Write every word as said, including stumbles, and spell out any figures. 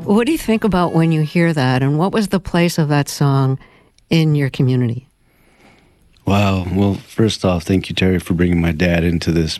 What do you think about when you hear that, and what was the place of that song in your community? Wow. Well, first off, thank you, Terry, for bringing my dad into this